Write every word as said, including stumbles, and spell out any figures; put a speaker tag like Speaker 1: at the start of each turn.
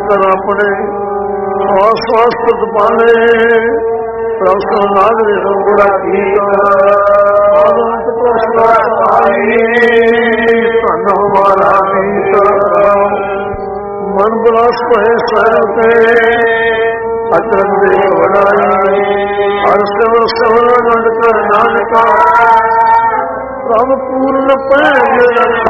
Speaker 1: कर अपने श्वास श्वास तुझ पाले प्रभु नाग गुड़ा गीत धन हमारा गीत मन बलास भय स्वयं के अचरज देव बनाई हर सेवर सेवर नंद कर नानका प्रभु पूर्ण पैज